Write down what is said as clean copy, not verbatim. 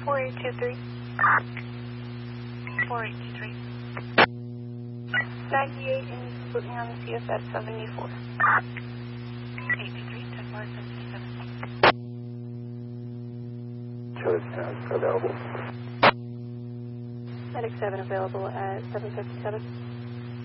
4823. 4823. 98 and putting on the CSS 74. 823, 10-4, 77. Choice available. Medic 7 available at 757.